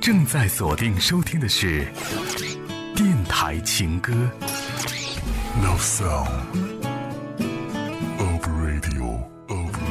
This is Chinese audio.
正在锁定收听的是电台情歌 Love Song。